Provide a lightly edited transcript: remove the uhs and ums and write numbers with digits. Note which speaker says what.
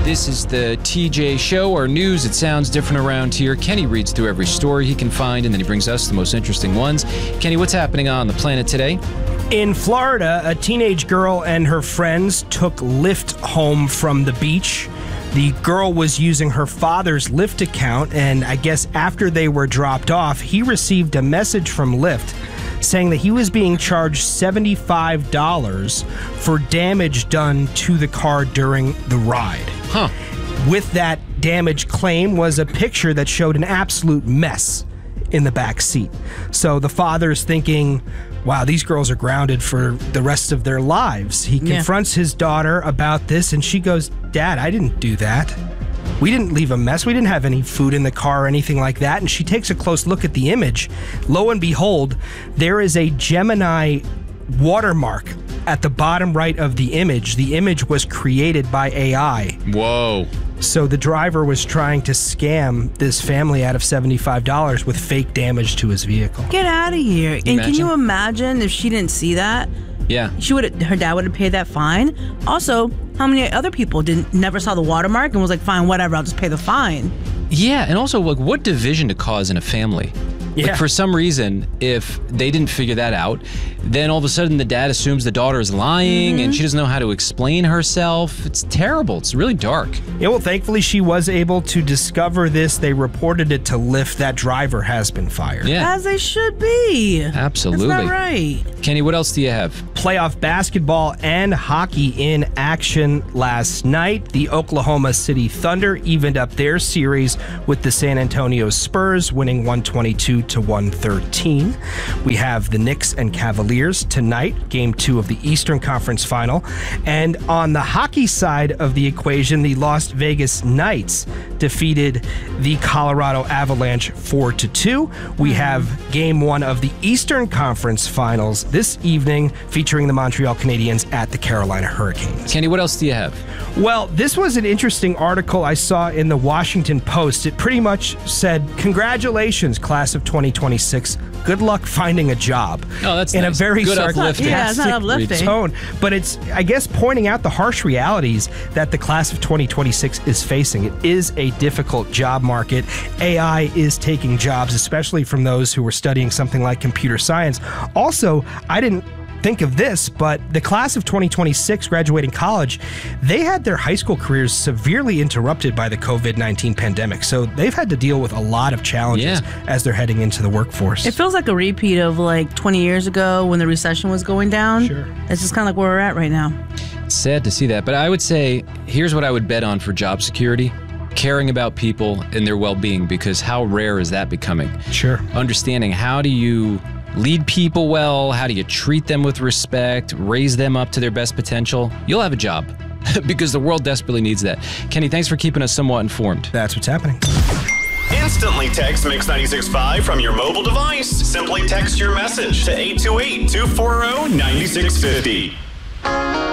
Speaker 1: This is the TJ Show, our news. It sounds different around here. Kenny reads through every story he can find, and then he brings us the most interesting ones. Kenny, what's happening on the planet today?
Speaker 2: In Florida, a teenage girl and her friends took Lyft home from the beach. The girl was using her father's Lyft account, and I guess after they were dropped off, he received a message from Lyft saying that he was being charged $75 for damage done to the car during the ride.
Speaker 1: Huh.
Speaker 2: With that damage claim was a picture that showed an absolute mess in the back seat. So the father's thinking, wow, these girls are grounded for the rest of their lives. He confronts his daughter about this, and she goes, Dad, I didn't do that. We didn't leave a mess. We didn't have any food in the car or anything like that. And she takes a close look at the image. Lo and behold, there is a Gemini watermark at the bottom right of the image. The image was created by AI.
Speaker 1: Whoa.
Speaker 2: So the driver was trying to scam this family out of $75 with fake damage to his vehicle.
Speaker 3: Get out of here. And can you imagine if she didn't see that?
Speaker 1: Yeah.
Speaker 3: Her dad would have paid that fine. Also, how many other people never saw the watermark and was like, fine, whatever, I'll just pay the fine.
Speaker 1: Yeah, and also, like, what division to cause in a family?
Speaker 2: Yeah.
Speaker 1: Like, for some reason, if they didn't figure that out, then all of a sudden the dad assumes the daughter is lying and she doesn't know how to explain herself. It's terrible. It's really dark.
Speaker 2: Yeah, well, thankfully she was able to discover this. They reported it to Lyft. That driver has been fired.
Speaker 1: Yeah.
Speaker 3: As they should be.
Speaker 1: Absolutely.
Speaker 3: That's not right.
Speaker 1: Kenny, what else do you have?
Speaker 2: Playoff basketball and hockey in action last night. The Oklahoma City Thunder evened up their series with the San Antonio Spurs, winning 122-113. We have the Knicks and Cavaliers tonight, Game 2 of the Eastern Conference Final. And on the hockey side of the equation, the Las Vegas Knights defeated the Colorado Avalanche 4-2. We have Game 1 of the Eastern Conference Finals this evening, featuring the Montreal Canadiens at the Carolina Hurricanes.
Speaker 1: Kenny, what else do you have?
Speaker 2: Well, this was an interesting article I saw in the Washington Post. It pretty much said, congratulations, class of 2026. Good luck finding a job.
Speaker 1: Oh, that's
Speaker 2: in
Speaker 1: nice.
Speaker 2: a very
Speaker 1: Good
Speaker 2: sarcastic
Speaker 3: it's not uplifting.
Speaker 2: tone. But it's, I guess, pointing out the harsh realities that the class of 2026 is facing. It is a difficult job market. AI is taking jobs, especially from those who were studying something like computer science. Also, I didn't think of this, but the class of 2026 graduating college, they had their high school careers severely interrupted by the COVID-19 pandemic. So they've had to deal with a lot of challenges as they're heading into the workforce.
Speaker 3: It feels like a repeat of like 20 years ago when the recession was going down.
Speaker 2: Sure.
Speaker 3: It's just kind of like where we're at right now.
Speaker 1: It's sad to see that, but I would say, here's what I would bet on for job security. Caring about people and their well-being, because how rare is that becoming?
Speaker 2: Sure.
Speaker 1: Understanding how do you lead people well, how do you treat them with respect, raise them up to their best potential, you'll have a job because the world desperately needs that. Kenny, thanks for keeping us somewhat informed.
Speaker 2: That's what's happening.
Speaker 4: Instantly text Mix 96.5 from your mobile device. Simply text your message to 828-240-9650.